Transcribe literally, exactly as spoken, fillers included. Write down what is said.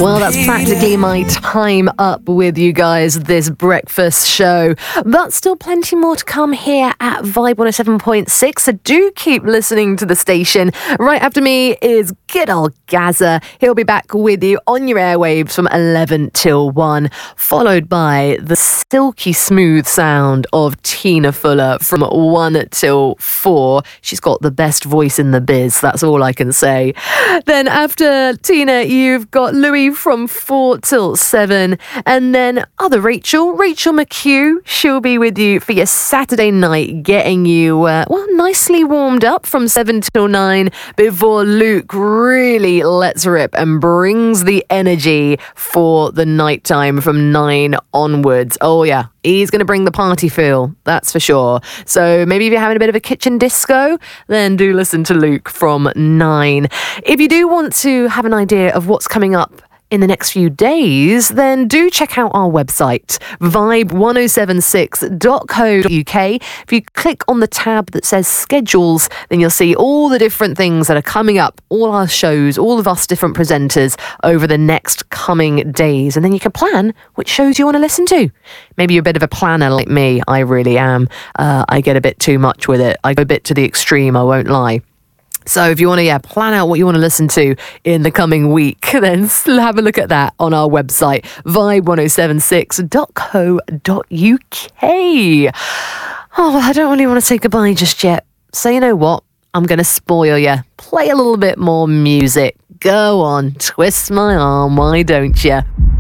Well, that's practically my time up with you guys this breakfast show. But still plenty more to come here at Vibe one oh seven point six. So do keep listening to the station. Right after me is good old Gazza. He'll be back with you on your airwaves from eleven till one, followed by the silky smooth sound of Tina Fuller from one till four. She's got the best voice in the biz. That's all I can say. Then after Tina, you've got Louis from four till seven. And then other Rachel, Rachel McHugh, she'll be with you for your Saturday night, getting you, uh, well, nicely warmed up from seven till nine before Luke really lets rip and brings the energy for the nighttime from nine onwards. Oh, yeah. He's going to bring the party feel, that's for sure. So maybe if you're having a bit of a kitchen disco, then do listen to Luke from nine. If you do want to have an idea of what's coming up in the next few days, then do check out our website, vibe one oh seven six dot co dot uk. If you click on the tab that says schedules, then you'll see all the different things that are coming up, all our shows, all of us different presenters over the next coming days. And then you can plan which shows you want to listen to. Maybe you're a bit of a planner like me. I really am. Uh, I get a bit too much with it. I go a bit to the extreme, I won't lie. So if you want to yeah, plan out what you want to listen to in the coming week, then have a look at that on our website, vibe one oh seven six dot co dot uk. Oh, well, I don't really want to say goodbye just yet. So you know what? I'm going to spoil you. Play a little bit more music. Go on, twist my arm, why don't you?